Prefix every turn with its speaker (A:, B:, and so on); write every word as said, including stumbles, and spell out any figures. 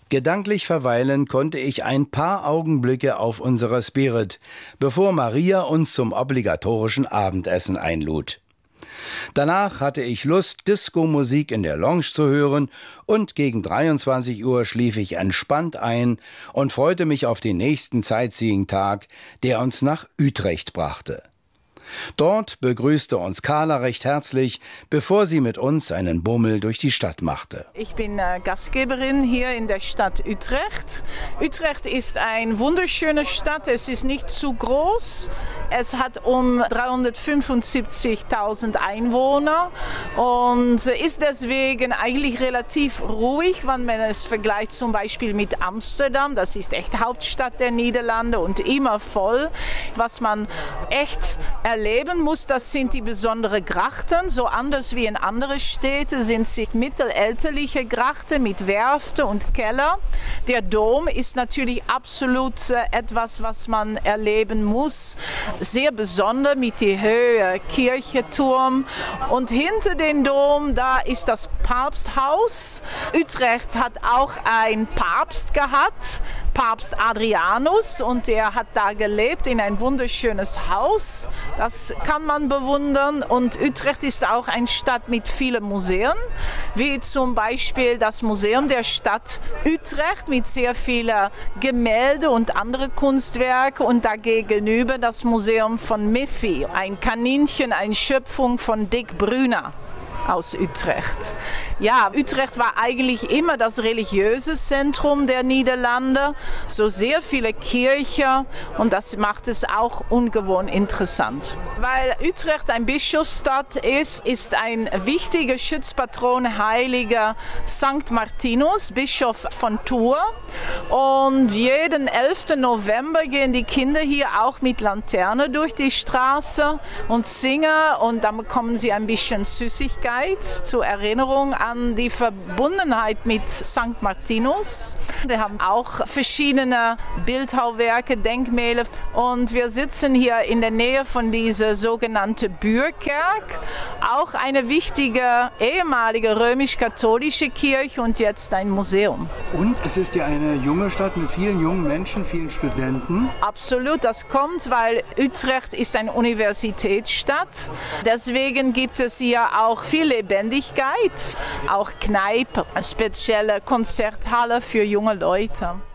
A: Gedanklich verweilen konnte ich ein paar Augenblicke auf unserer Spirit, bevor Maria uns zum obligatorischen Abendessen einlud. Danach hatte ich Lust, Disco-Musik in der Lounge zu hören, und gegen dreiundzwanzig Uhr schlief ich entspannt ein und freute mich auf den nächsten Sightseeing-Tag, der uns nach Utrecht brachte. Dort begrüßte uns Carla recht herzlich, bevor sie mit uns einen Bummel durch die Stadt machte.
B: Ich bin äh, Gastgeberin hier in der Stadt Utrecht. Utrecht ist eine wunderschöne Stadt. Es ist nicht zu groß. Es hat um dreihundertfünfundsiebzigtausend Einwohner und ist deswegen eigentlich relativ ruhig, wenn man es vergleicht zum Beispiel mit Amsterdam. Das ist echt Hauptstadt der Niederlande und immer voll. Was man echt erlebt Leben muss, das sind die besonderen Grachten. So anders wie in anderen Städten sind sie mittelalterliche Grachten mit Werften und Keller. Der Dom ist natürlich absolut etwas, was man erleben muss. Sehr besonders mit der Höhe, Kirchenturm. Und hinter dem Dom, da ist das Papsthaus. Utrecht hat auch einen Papst gehabt, Papst Adrianus, und der hat da gelebt in ein wunderschönes Haus. Das kann man bewundern, und Utrecht ist auch eine Stadt mit vielen Museen, wie zum Beispiel das Museum der Stadt Utrecht mit sehr vielen Gemälde und anderen Kunstwerken, und dagegenüber das Museum von Miffy, ein Kaninchen, eine Schöpfung von Dick Brüner aus Utrecht. Ja, Utrecht war eigentlich immer das religiöse Zentrum der Niederlande, so sehr viele Kirchen, und das macht es auch ungewohnt interessant. Weil Utrecht ein Bischofsstadt ist, ist ein wichtiger Schutzpatron heiliger Sankt Martinus, Bischof von Tours, und jeden elften November gehen die Kinder hier auch mit Laterne durch die Straße und singen, und dann bekommen sie ein bisschen Süßigkeit zur Erinnerung an die Verbundenheit mit Sankt Martinus. Wir haben auch verschiedene Bildhauerwerke, Denkmäler, und wir sitzen hier in der Nähe von dieser sogenannten Buurkerk, auch eine wichtige ehemalige römisch-katholische Kirche und jetzt ein Museum.
A: Und es ist ja eine junge Stadt mit vielen jungen Menschen, vielen Studenten.
B: Absolut, das kommt, weil Utrecht ist eine Universitätsstadt. Deswegen gibt es hier auch viel Lebendigkeit, auch Kneipen, spezielle Konzerthalle für junge Leute.